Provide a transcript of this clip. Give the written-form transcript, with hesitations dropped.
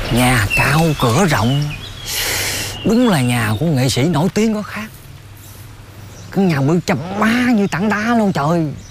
Nhà cao cửa rộng, đúng là nhà của nghệ sĩ nổi tiếng có khác. Cái nhà bự chập má như tảng đá luôn trời.